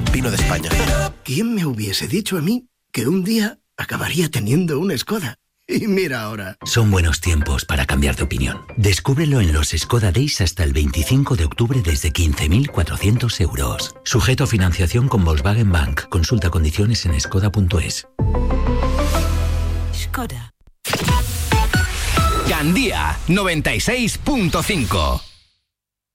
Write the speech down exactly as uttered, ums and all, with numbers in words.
pino de España. ¿Quién me hubiese dicho a mí que un día acabaría teniendo una Skoda? Y mira ahora. Son buenos tiempos para cambiar de opinión. Descúbrelo en los Skoda Days hasta el veinticinco de octubre desde quince mil cuatrocientos euros. Sujeto a financiación con Volkswagen Bank. Consulta condiciones en skoda punto es. Skoda. Gandía noventa y seis punto cinco.